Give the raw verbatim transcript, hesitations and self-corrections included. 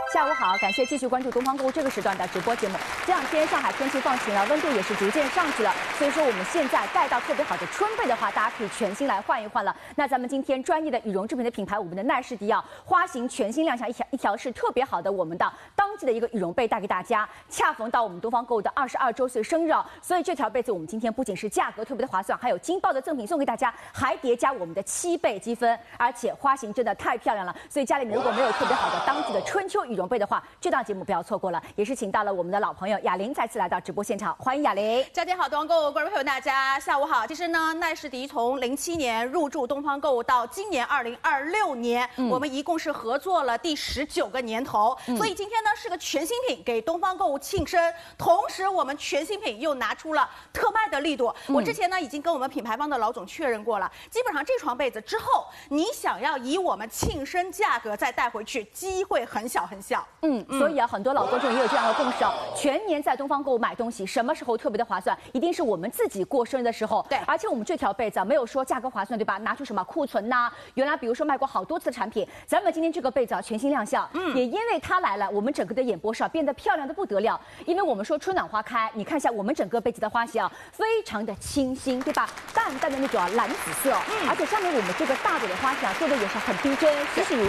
下午好，感谢继续关注东方购物这个时段的直播节目。这两天上海天气放晴了，温度也是逐渐上去了，所以说我们现在带到特别好的春被的话，大家可以全新来换一换了。那咱们今天专业的羽绒制品的品牌，我们的奈士迪奥花型全新亮相一条一条是特别好的我们的当季的一个羽绒被带给大家，恰逢到我们东方购物的二十二周岁生日哦，所以这条被子我们今天不仅是价格特别的划算，还有劲爆的赠品送给大家，还叠加我们的七倍积分，而且花型真的太漂亮了，所以家里面如果没有特别好的当季的春秋羽绒被的话，这档节目不要错过了。也是请到了我们的老朋友雅玲再次来到直播现场，欢迎雅玲。 家姐好，东方购物观众朋友大家下午好。其实呢，奈士迪从零七年入驻东方购物到今年二零二六年，嗯、我们一共是合作了第十九个年头，嗯、所以今天呢是个全新品给东方购物庆生，同时我们全新品又拿出了特卖的力度。嗯、我之前呢已经跟我们品牌方的老总确认过了，基本上这床被子之后，你想要以我们庆生价格再带回去，机会很小很小。 嗯，嗯所以啊，很多老观众也有这样的共识啊，全年在东方购物买东西，什么时候特别的划算？一定是我们自己过生日的时候。 对， 而且我们这条被子啊，没有说价格划算，对吧？拿出什么库存呐、啊？原来比如说卖过好多次的产品，咱们今天这个被子啊全新亮相，嗯，也因为它来了，我们整个的演播室啊变得漂亮的不得了。因为我们说春暖花开，你看一下我们整个被子的花型啊，非常的清新，对吧？淡淡的那种啊蓝紫色，嗯，而且上面我们这个大朵的花型啊做的也是很逼真，栩栩如